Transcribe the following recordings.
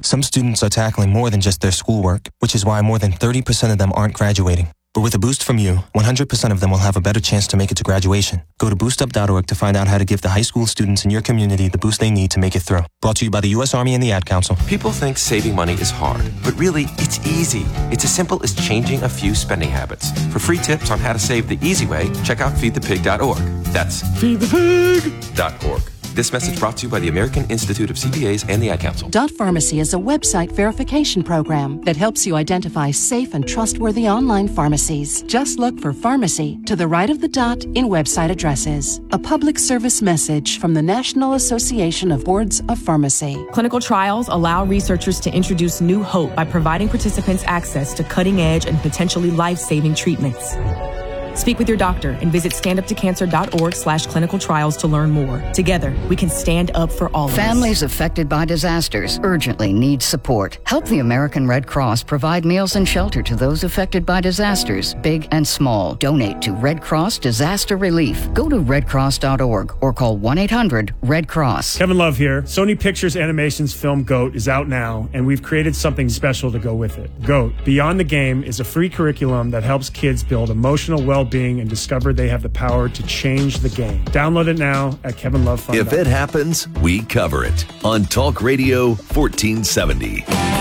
Some students are tackling more than just their schoolwork, which is why more than 30% of them aren't graduating. But with a boost from you, 100% of them will have a better chance to make it to graduation. Go to boostup.org to find out how to give the high school students in your community the boost they need to make it through. Brought to you by the U.S. Army and the Ad Council. People think saving money is hard, but really, it's easy. It's as simple as changing a few spending habits. For free tips on how to save the easy way, check out feedthepig.org. That's feedthepig.org. This message brought to you by the American Institute of CPAs and the Ad Council. Dot Pharmacy is a website verification program that helps you identify safe and trustworthy online pharmacies. Just look for pharmacy to the right of the dot in website addresses. A public service message from the National Association of Boards of Pharmacy. Clinical trials allow researchers to introduce new hope by providing participants access to cutting-edge and potentially life-saving treatments. Speak with your doctor and visit standuptocancer.org/clinical trials to learn more. Together, we can stand up for all of us. Families affected by disasters urgently need support. Help the American Red Cross provide meals and shelter to those affected by disasters, big and small. Donate to Red Cross Disaster Relief. Go to redcross.org or call 1-800-RED-CROSS. Kevin Love here. Sony Pictures Animation's film GOAT is out now, and we've created something special to go with it. GOAT, Beyond the Game, is a free curriculum that helps kids build emotional well-being and discover they have the power to change the game. Download it now at KevinLoveFund. If it happens, we cover it on Talk Radio 1470.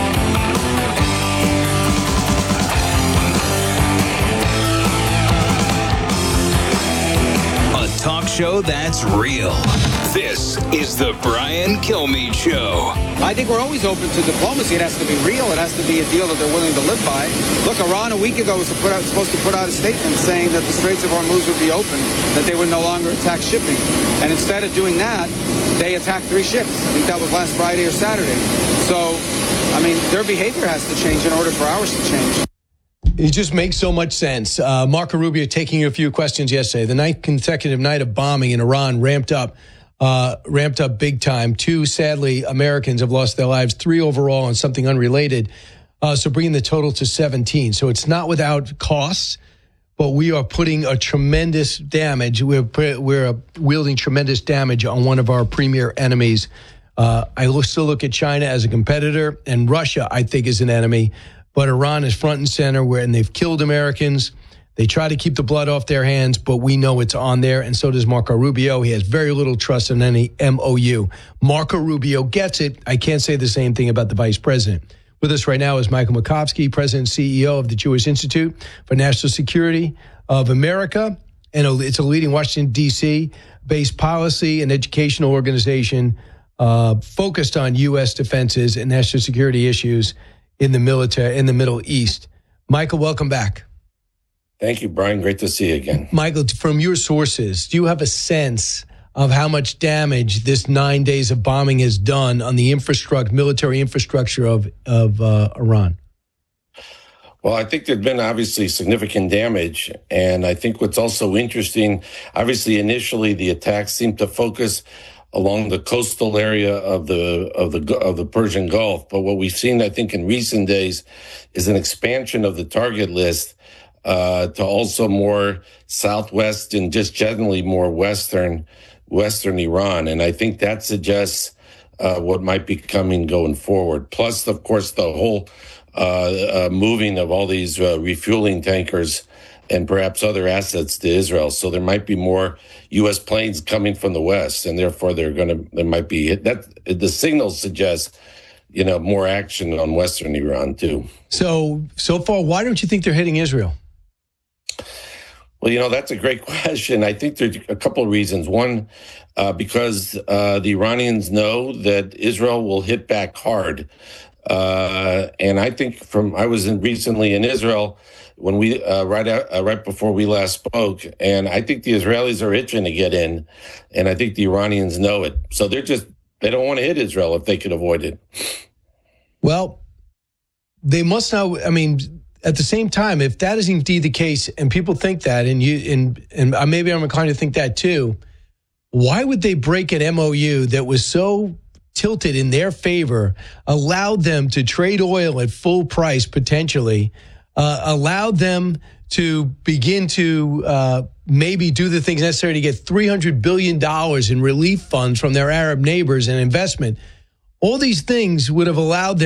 A talk show that's real. This is the Brian Kilmeade Show. I think we're always open to diplomacy. It has to be real. It has to be a deal that they're willing to live by. Look, Iran a week ago was supposed to put out a statement saying that the Straits of Hormuz would be open, that they would no longer attack shipping. And instead of doing that, they attacked 3 ships. I think that was last Friday or Saturday. So, I mean, their behavior has to change in order for ours to change. It just makes so much sense. Marco Rubio taking a few questions yesterday. The 9th consecutive night of bombing in Iran ramped up big time. 2, sadly, Americans have lost their lives, 3 overall on something unrelated. So bringing the total to 17. So it's not without costs, but we are putting a tremendous damage. We're wielding tremendous damage on one of our premier enemies. I still look at China as a competitor, and Russia, I think, is an enemy. But Iran is front and center, and they've killed Americans. They try to keep the blood off their hands, but we know it's on there, and so does Marco Rubio. He has very little trust in any MOU. Marco Rubio gets it. I can't say the same thing about the vice president. With us right now is Michael Makovsky, President and CEO of the Jewish Institute for National Security of America, and it's a leading Washington, D.C. based policy and educational organization focused on U.S. defenses and national security issues in the military, in the Middle East. Michael, welcome back. Thank you, Brian. Great to see you again. Michael, from your sources, do you have a sense of how much damage this 9 days of bombing has done on the military infrastructure of Iran? Well, I think there's been obviously significant damage, and I think what's also interesting, obviously initially the attacks seemed to focus along the coastal area of the Persian Gulf, but what we've seen, I think, in recent days is an expansion of the target list to also more southwest and just generally more western Iran. And I think that suggests what might be coming going forward. Plus, of course, the whole moving of all these refueling tankers and perhaps other assets to Israel. So there might be more U.S. planes coming from the west, and therefore there might be that. The signals suggest, more action on western Iran too. So far, why don't you think they're hitting Israel? Well, that's a great question. I think there's a couple of reasons. One, because the Iranians know that Israel will hit back hard. And I think I was recently in Israel when we right before we last spoke, and I think the Israelis are itching to get in, and I think the Iranians know it. So they don't want to hit Israel if they could avoid it. Well, they must now. I mean, at the same time, if that is indeed the case, and people think that, and maybe I'm inclined to think that too, why would they break an MOU that was so tilted in their favor, allowed them to trade oil at full price potentially, allowed them to begin to maybe do the things necessary to get $300 billion in relief funds from their Arab neighbors and investment? All these things would have allowed them